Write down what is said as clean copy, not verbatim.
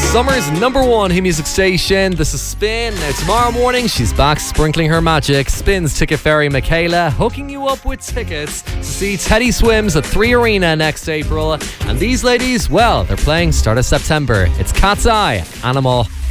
Summer's number one hit music station. This is Spin. Now tomorrow morning she's back sprinkling her magic. Spin's ticket fairy Michaela hooking you up with tickets to see Teddy Swims at 3 Arena next April. And these ladies, well, they're playing start of September. It's Cat's Eye, Animal.